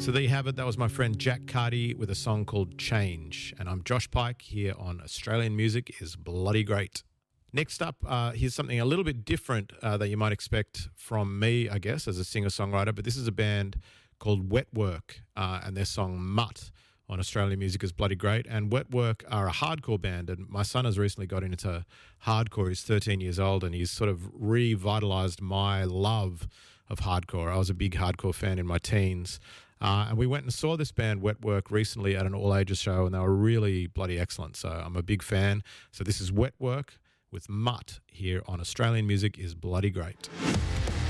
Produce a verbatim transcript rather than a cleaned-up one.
So there you have it. That was my friend Jack Carty with a song called Change. And I'm Josh Pike here on Australian Music is Bloody Great. Next up, uh, here's something a little bit different uh, that you might expect from me, I guess, as a singer-songwriter. But this is a band called Wet Work uh, and their song Mutt on Australian Music is Bloody Great. And Wet Work are a hardcore band. And my son has recently got into hardcore. He's thirteen years old and he's sort of revitalised my love of hardcore. I was a big hardcore fan in my teens. Uh, and we went and saw this band, Wet Work, recently at an all-ages show, and they were really bloody excellent. So I'm a big fan. So this is Wet Work with Mutt here on Australian Music is Bloody Great.